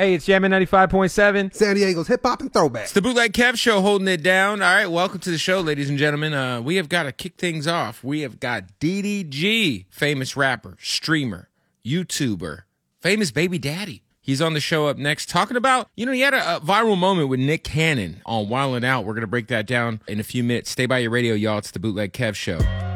Hey, it's Jammin' 95.7. San Diego's hip-hop and throwback. It's the Bootleg Kev Show holding it down. All right, welcome to the show, ladies and gentlemen. We have got to kick things off. We have got DDG, famous rapper, streamer, YouTuber, famous baby daddy. He's on the show up next talking about, he had a viral moment with Nick Cannon on Wildin' Out. We're going to break that down in a few minutes. Stay by your radio, y'all. It's the Bootleg Kev Show.